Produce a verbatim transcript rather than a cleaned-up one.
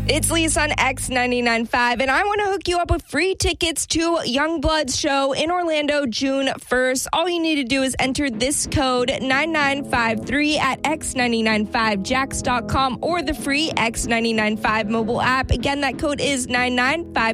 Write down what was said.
It's Lisa on X ninety-nine point five, and I want to hook you up with free tickets to Youngblood's show in Orlando, June first. All you need to do is enter this code nine nine five three at x nine nine five jacks dot com or the free X ninety-nine point five mobile app. Again, that code is nine nine five